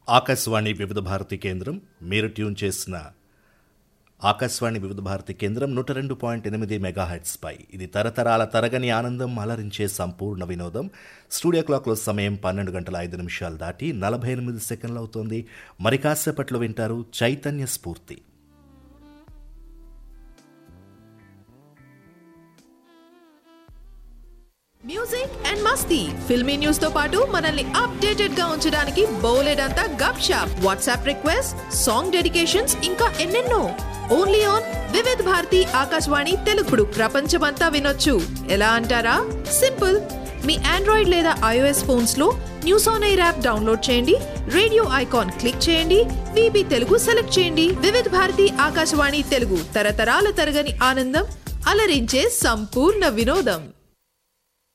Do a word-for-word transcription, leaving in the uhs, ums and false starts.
ఆకాశవాణి వివిధ భారతి కేంద్రం మీరు ట్యూన్ చేసిన ఆకాశవాణి వివిధ భారతి కేంద్రం నూట రెండు పాయింట్ ఎనిమిది మెగాహెట్స్ పై ఇది తరతరాల తరగని ఆనందం అలరించే సంపూర్ణ వినోదం. స్టూడియో క్లాక్లో సమయం పన్నెండు గంటల ఐదు నిమిషాలు దాటి నలభై ఎనిమిది సెకండ్లు అవుతోంది. మరి కాసేపట్లో వింటారు చైతన్య స్ఫూర్తి. Music and Masti filmy news తో పాటు మనల్ని అప్డేటెడ్ గా ఉంచడానికి బోలెడంతా గప్ shop, WhatsApp request, song dedications, ఇంకా ఎన్నెన్నో. Only on Vividh Bharati Akashvani తెలుగుడు. ప్రపంచమంతా వినొచ్చు. ఎలా అంటారా? సింపుల్. మీ ఆండ్రాయిడ్ లేదా ఐఓఎస్ ఫోన్స్ లో news on air app download చేయండి, రేడియో ఐకాన్ క్లిక్ చేయండి, వీబీ తెలుగు సెలెక్ట్ చేయండి. వివిధ్ భారతి ఆకాశవాణి తెలుగు, తరతరాల తరగని ఆనందం, అలరించే సంపూర్ణ వినోదం.